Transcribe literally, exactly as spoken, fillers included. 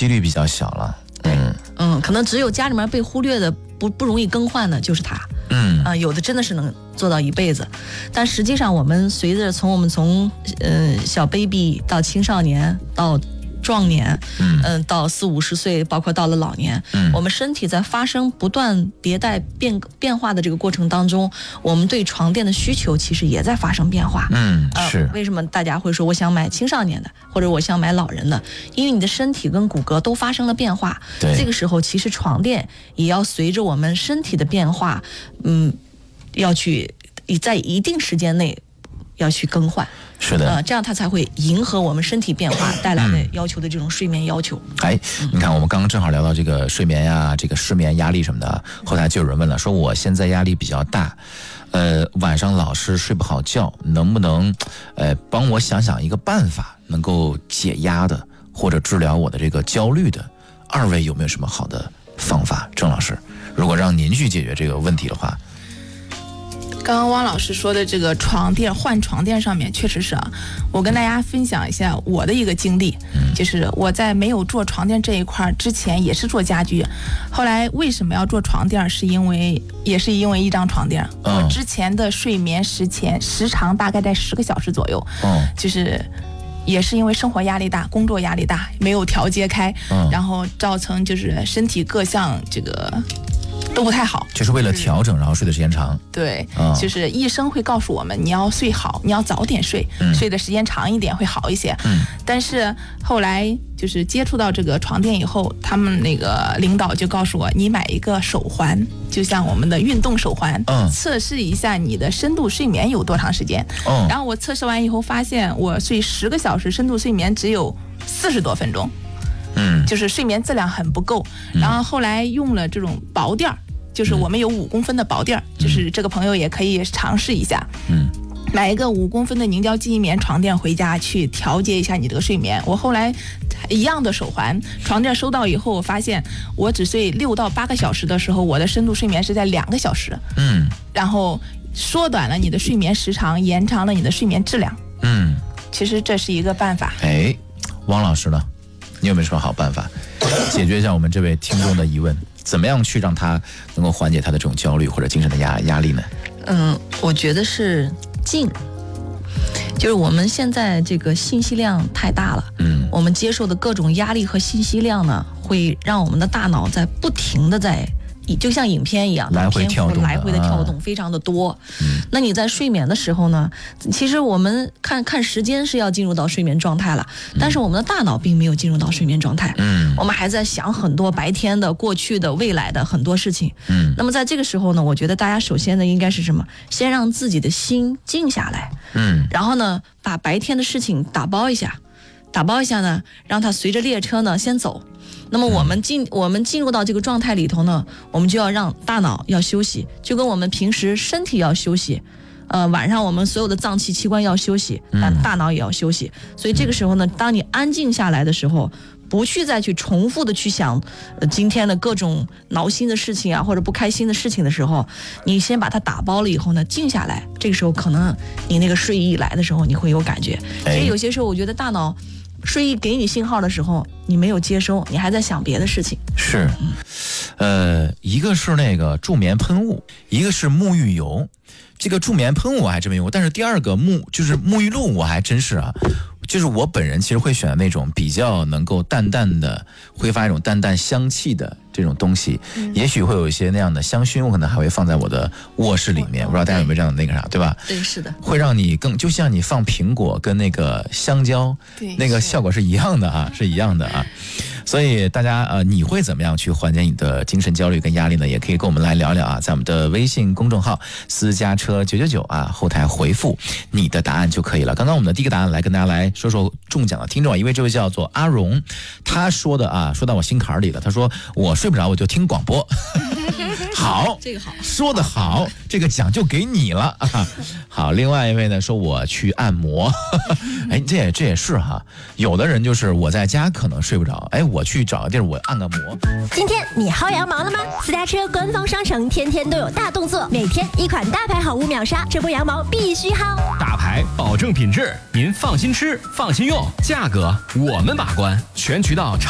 几率比较小了。 嗯嗯，可能只有家里面被忽略的不不容易更换的就是它。 嗯啊、呃，有的真的是能做到一辈子，但实际上我们随着从我们从呃小 baby 到青少年到壮年，嗯、呃，到四五十岁，包括到了老年，嗯，我们身体在发生不断迭代变变化的这个过程当中，我们对床垫的需求其实也在发生变化。 嗯，是、 呃。为什么大家会说我想买青少年的，或者我想买老人的？因为你的身体跟骨骼都发生了变化。 对。 这个时候，其实床垫也要随着我们身体的变化，嗯，要去在一定时间内要去更换。 是的， 呃，这样它才会迎合我们身体变化带来的要求的这种睡眠要求。 哎，你看，我们刚刚正好聊到这个睡眠呀、这个失眠、压力什么的，后台就有人问了，说我现在压力比较大，呃，晚上老是睡不好觉，能不能，呃，帮我想想一个办法，能够解压的，或者治疗我的这个焦虑的？二位有没有什么好的方法？郑老师，如果让您去解决这个问题的话。 刚刚汪老师说的这个床垫换床垫上面，确实是啊，我跟大家分享一下我的一个经历，就是我在没有做床垫这一块之前也是做家居，后来为什么要做床垫，是因为也是因为一张床垫，我之前的睡眠时前时长大概在十个小时左右，就是也是因为生活压力大，工作压力大，没有调节开，然后造成就是身体各项这个都不太好， 就是为了调整，然后睡的时间长。 对，嗯、就是医生会告诉我们，你要睡好，你要早点睡，嗯、睡的时间长一点会好一些。嗯，但是后来就是接触到这个床垫以后，他们那个领导就告诉我，你买一个手环，就像我们的运动手环，嗯，测试一下你的深度睡眠有多长时间。嗯，然后我测试完以后发现，我睡十个小时深度睡眠只有四十多分钟。嗯，就是睡眠质量很不够，然后后来用了这种薄垫儿，就是我们有五公分的薄垫儿，就是这个朋友也可以尝试一下。嗯，买一个五公分的凝胶记忆棉床垫回家去调节一下你这个睡眠。我后来一样的手环床垫收到以后，我发现我只睡六到八个小时的时候，我的深度睡眠是在两个小时。嗯，然后缩短了你的睡眠时长，延长了你的睡眠质量。嗯，其实这是一个办法。 哎，汪老师呢？你有没有什么好办法解决一下我们这位听众的疑问？怎么样去让他能够缓解他的这种焦虑或者精神的压压力呢？ 嗯，我觉得是静，就是我们现在这个信息量太大了，嗯，我们接受的各种压力和信息量呢，会让我们的大脑在不停的在。就像影片一样， 来回跳动， 来回的跳动，非常的多。嗯，那你在睡眠的时候呢？其实我们看看时间是要进入到睡眠状态了，但是我们的大脑并没有进入到睡眠状态。嗯，我们还在想很多白天的、过去的、未来的很多事情。嗯，那么在这个时候呢，我觉得大家首先呢，应该是什么？先让自己的心静下来。嗯，然后呢，把白天的事情打包一下，打包一下呢，让它随着列车呢先走。那么我们进我们进入到这个状态里头呢，我们就要让大脑要休息，就跟我们平时身体要休息，呃，晚上我们所有的脏器器官要休息，但大脑也要休息。所以这个时候呢，当你安静下来的时候，不去再去重复的去想，呃，今天的各种挠心的事情啊，或者不开心的事情的时候，你先把它打包了以后呢，静下来，这个时候可能你那个睡意来的时候，你会有感觉。其实有些时候，我觉得大脑。睡意给你信号的时候，你没有接收，你还在想别的事情。 是，呃，一个是那个助眠喷雾，一个是沐浴油。这个助眠喷雾我还真没用过，但是第二个沐就是沐浴露，我还真是啊。就是我本人其实会选那种比较能够淡淡的挥发一种淡淡香气的这种东西，嗯、也许会有一些那样的香薰，我可能还会放在我的卧室里面，我不知道大家有没有这样的那个啥，对吧？ 对，是的， 会让你更就像你放苹果跟那个香蕉，那个效果是一样的啊，是一样的啊。所以大家呃，你会怎么样去缓解你的精神焦虑跟压力呢？也可以跟我们来聊聊啊，在我们的微信公众号私家车九九九啊，后台回复你的答案就可以了。刚刚我们的第一个答案来跟大家来说说中奖的听众，一位这位叫做阿荣，他说的啊，说到我心坎里了，他说我睡不着我就听广播。好， 这个好， 说得好，这个奖就给你了啊。好，另外一位呢说我去按摩，哎，这也这也是哈，有的人就是我在家可能睡不着，哎，我去找个地儿我按个摩。 今天你薅羊毛了吗？私家车官方商城天天都有大动作，每天一款大牌好物秒杀，这波羊毛必须薅。 大牌保证品质，您放心吃，放心用，价格我们把关，全渠道。